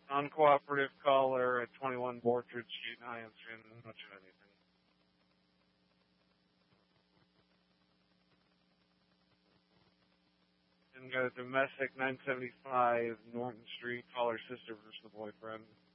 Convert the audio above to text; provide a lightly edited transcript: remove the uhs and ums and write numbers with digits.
Uncooperative caller at 21 Borchard Street, not answering much of anything. And got a domestic 975 Norton Street, caller sister versus the boyfriend.